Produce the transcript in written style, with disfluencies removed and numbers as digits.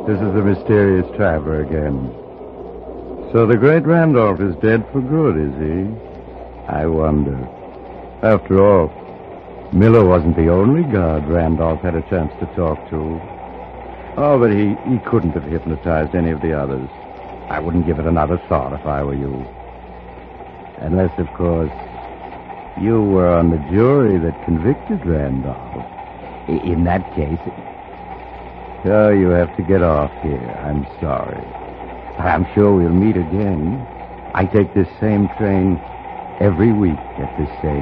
This is the mysterious traveler again. So the great Randolph is dead for good, is he? I wonder. After all, Miller wasn't the only guard Randolph had a chance to talk to. Oh, but he couldn't have hypnotized any of the others. I wouldn't give it another thought if I were you. Unless, of course, you were on the jury that convicted Randolph. In that case... So you have to get off here. I'm sorry. I'm sure we'll meet again. I take this same train every week at this same